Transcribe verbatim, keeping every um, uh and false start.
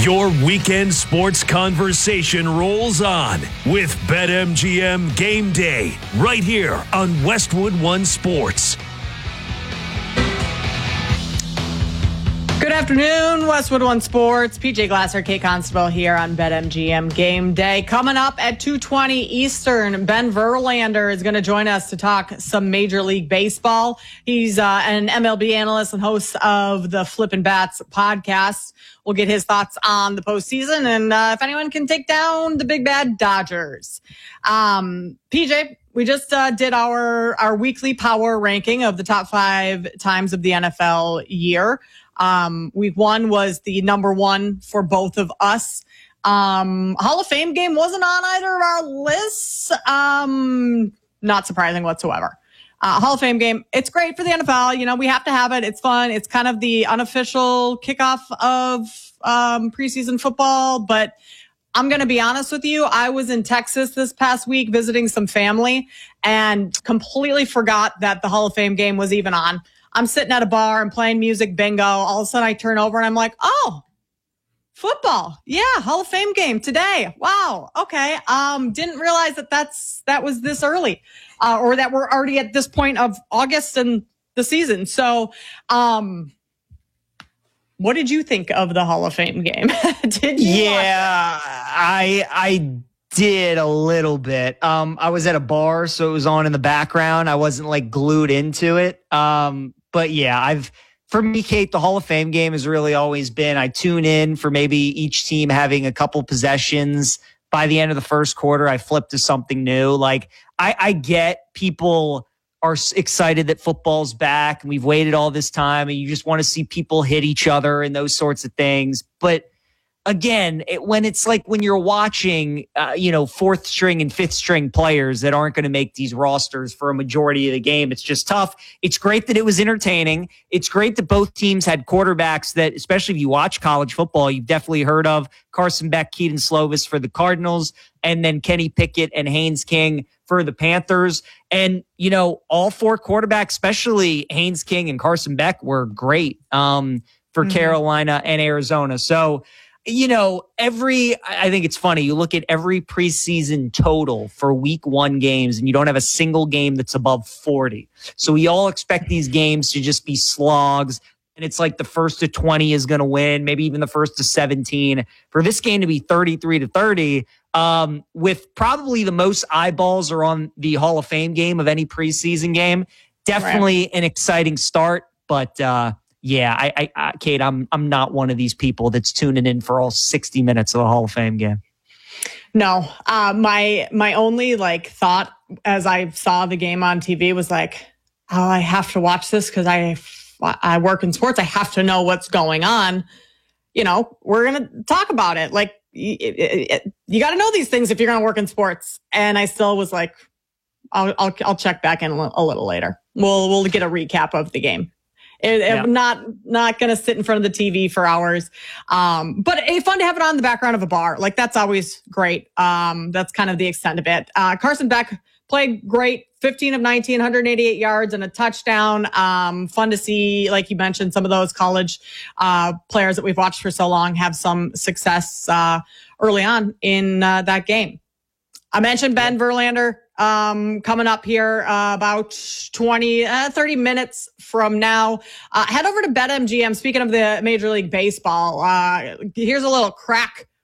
Your weekend sports conversation rolls on with BetMGM Game Day right here on Westwood One Sports. Good afternoon, Westwood One Sports. P J Glasser, Kate Constable here on BetMGM Game Day. Coming up at two twenty Eastern, Ben Verlander is going to join us to talk some Major League Baseball. He's uh, an M L B analyst and host of the Flippin' Bats podcast. We'll get his thoughts on the postseason and uh, if anyone can take down the big bad Dodgers. Um, P J, we just uh, did our, our weekly power ranking of the top five times of the N F L year. Um, week one was the number one for both of us. Um, Hall of Fame game wasn't on either of our lists. Um, not surprising whatsoever. Uh, Hall of Fame game. It's great for the N F L. You know, we have to have it. It's fun. It's kind of the unofficial kickoff of, um, preseason football, but I'm going to be honest with you. I was in Texas this past week visiting some family and completely forgot that the Hall of Fame game was even on. I'm sitting at a bar and playing music bingo. All of a sudden I turn over and I'm like, oh, football. Yeah. Hall of Fame game today. Wow. Okay. Um, didn't realize that that's, that was this early, uh, or that we're already at this point of August and the season. So, um, what did you think of the Hall of Fame game? Did you? Yeah, I, I, did a little bit. Um, I was at a bar, so it was on in the background. I wasn't like glued into it. Um, but yeah, I've, for me, Kate, the Hall of Fame game has really always been, I tune in for maybe each team having a couple possessions. By the end of the first quarter, I flip to something new. Like I, I get people are excited that football's back and we've waited all this time and you just want to see people hit each other and those sorts of things. But again, it, when it's like when you're watching, uh, you know, fourth string and fifth string players that aren't going to make these rosters for a majority of the game, it's just tough. It's great that it was entertaining. It's great that both teams had quarterbacks that, especially if you watch college football, you've definitely heard of. Carson Beck, Keaton Slovis for the Cardinals, and then Kenny Pickett and Haynes King for the Panthers. And, you know, all four quarterbacks, especially Haynes King and Carson Beck, were great um, for mm-hmm. Carolina and Arizona. So, you know, every, I think it's funny. You look at every preseason total for week one games and you don't have a single game that's above forty. So we all expect these games to just be slogs. And it's like the first to twenty is going to win, maybe even the first to seventeen. For this game to be thirty-three to thirty, um, with probably the most eyeballs are on the Hall of Fame game of any preseason game. Definitely right. An exciting start, but, uh, yeah, I, I, I, Kate, I'm I'm not one of these people that's tuning in for all sixty minutes of the Hall of Fame game. No, uh, my my only like thought as I saw the game on T V was like, oh, I have to watch this because I I work in sports. I have to know what's going on. You know, we're gonna talk about it. Like, it, it, it, you got to know these things if you're gonna work in sports. And I still was like, I'll I'll, I'll check back in a little later. We'll we'll get a recap of the game. It, yeah. I'm not not going to sit in front of the T V for hours. Um, but it's fun to have it on in the background of a bar. Like, that's always great. Um, that's kind of the extent of it. Uh, Carson Beck played great. fifteen of nineteen, one hundred eighty-eight yards and a touchdown. Um, fun to see, like you mentioned, some of those college uh, players that we've watched for so long have some success uh, early on in uh, that game. I mentioned Ben Verlander. Um, coming up here, uh, about twenty, uh, thirty minutes from now, uh, head over to BetMGM. Speaking of the Major League Baseball, uh, here's a little crack